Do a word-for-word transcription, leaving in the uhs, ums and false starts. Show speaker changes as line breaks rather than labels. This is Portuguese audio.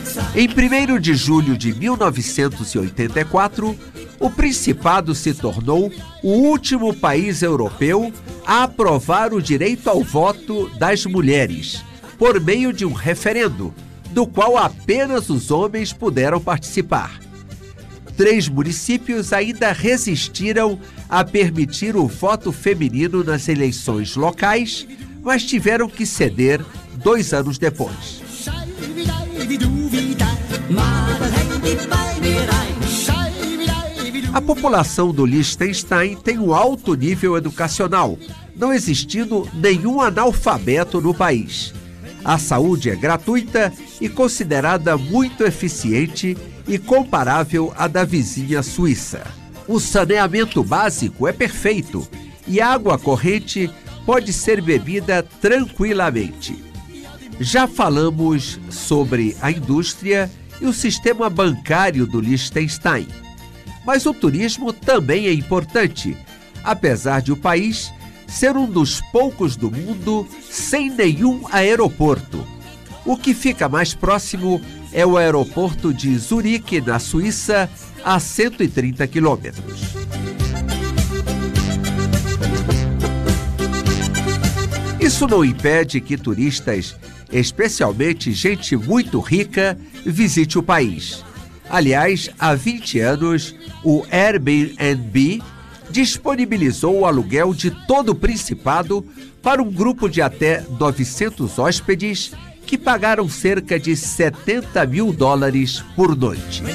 Em primeiro de julho de mil novecentos e oitenta e quatro, o Principado se tornou o último país europeu a aprovar o direito ao voto das mulheres, por meio de um referendo, do qual apenas os homens puderam participar. Três municípios ainda resistiram a permitir o voto feminino nas eleições locais, mas tiveram que ceder dois anos depois. A população do Liechtenstein tem um alto nível educacional, não existindo nenhum analfabeto no país. A saúde é gratuita e considerada muito eficiente e comparável à da vizinha Suíça. O saneamento básico é perfeito e a água corrente pode ser bebida tranquilamente. Já falamos sobre a indústria e o sistema bancário do Liechtenstein. Mas o turismo também é importante, apesar de o país ser um dos poucos do mundo sem nenhum aeroporto. O que fica mais próximo é o aeroporto de Zurique, na Suíça, a cento e trinta quilômetros. Isso não impede que turistas, especialmente gente muito rica, visite o país. Aliás, há vinte anos, o Airbnb disponibilizou o aluguel de todo o Principado para um grupo de até novecentos hóspedes que pagaram cerca de setenta mil dólares por noite.